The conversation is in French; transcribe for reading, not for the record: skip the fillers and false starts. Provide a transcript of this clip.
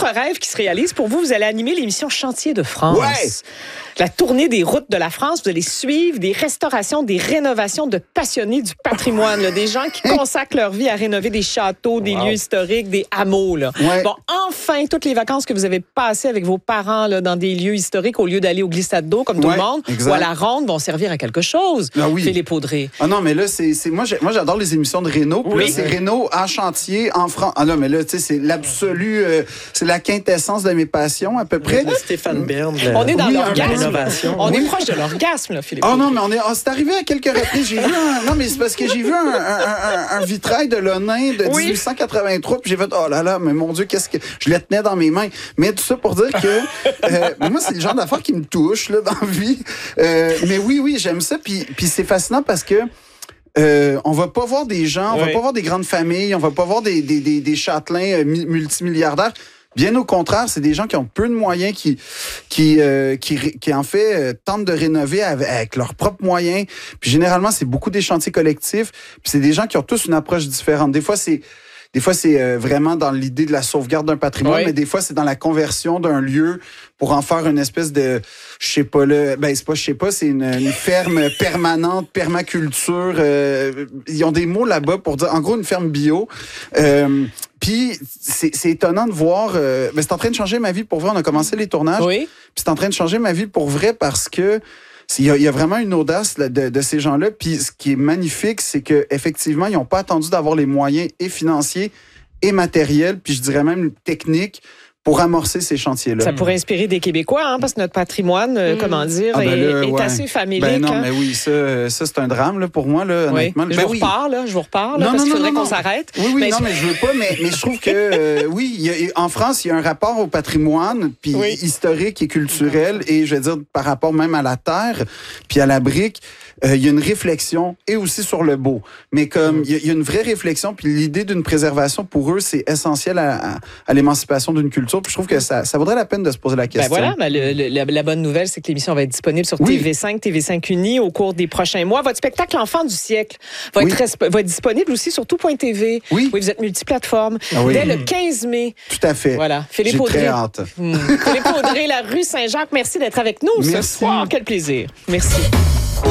autre rêve qui se réalise pour vous, vous allez animer l'émission Chantier de France. Ouais. La tournée des routes de la France, vous allez suivre des restaurations, des rénovations de passionnés du patrimoine, là, des gens qui consacrent leur vie à rénover des châteaux, des lieux historiques, des hameaux. Là. Ouais. Bon, enfin, toutes les vacances que vous avez passées avec vos parents là, dans des lieux historiques, au lieu d'aller au glissade d'eau comme tout le monde, exact. ou à la ronde, vont servir à quelque chose. Ah oui. Philippe Audrey. Ah non, mais là, moi, j'adore les émissions de Réno. Puis Oui. là, c'est Réno en chantier en France. Ah non, mais là, tu sais, c'est l'absolu, c'est la quintessence de mes passions, à peu près. Stéphane Bern. On est dans Oui, l'orgasme. rénovation. On est proche de l'orgasme, là, Philippe. Oh non, mais c'est arrivé à quelques reprises. J'ai vu non, mais c'est parce que j'ai vu un vitrail de Lonin de 1883, puis j'ai fait, oh là là, mais mon Dieu, qu'est-ce que... Je le tenais dans mes mains. Mais tout ça pour dire que moi, c'est le genre d'affaires qui me touche, là, dans la vie. Mais oui, j'aime ça. Puis c'est fascinant parce que on va pas voir des gens, on va pas voir des grandes familles, on va pas voir des châtelains multimilliardaires. Bien au contraire, c'est des gens qui ont peu de moyens, qui en fait tentent de rénover avec leurs propres moyens. Puis généralement, c'est beaucoup des chantiers collectifs. Puis c'est des gens qui ont tous une approche différente. Des fois, c'est vraiment dans l'idée de la sauvegarde d'un patrimoine, mais des fois, c'est dans la conversion d'un lieu pour en faire une espèce de, je sais pas, c'est une ferme permanente, permaculture. Ils ont des mots là-bas pour dire, en gros, une ferme bio. Puis c'est étonnant de voir. C'est en train de changer ma vie pour vrai. On a commencé les tournages. Oui. Puis c'est en train de changer ma vie pour vrai parce que il y a vraiment une audace là, de ces gens-là. Puis ce qui est magnifique, c'est que effectivement, ils n'ont pas attendu d'avoir les moyens et financiers et matériels, puis je dirais même techniques, pour amorcer ces chantiers-là. Ça pourrait inspirer des Québécois, hein, parce que notre patrimoine, comment dire, est assez familier. Ben non, mais oui, ça c'est un drame là, pour moi, là, honnêtement. Je vous reparle, parce qu'il faudrait qu'on s'arrête. Oui, mais je veux pas, mais je trouve que, en France, il y a un rapport au patrimoine, puis historique et culturel, et je veux dire, par rapport même à la terre, puis à la brique, il y a une réflexion, et aussi sur le beau. Mais comme, il y a une vraie réflexion, puis l'idée d'une préservation, pour eux, c'est essentiel à l'émancipation d'une culture. Puis je trouve que ça vaudrait la peine de se poser la question. Ben voilà, la bonne nouvelle, c'est que l'émission va être disponible sur TV5, TV5 Uni au cours des prochains mois. Votre spectacle Enfant du siècle va être disponible aussi sur tout.tv. Oui, vous êtes multiplateforme. Dès le 15 mai. Tout à fait. Voilà. Philippe J'ai Audrey. très hâte. Philippe Audrey, la rue Saint-Jacques. Merci d'être avec nous ce soir. Quel plaisir. Merci.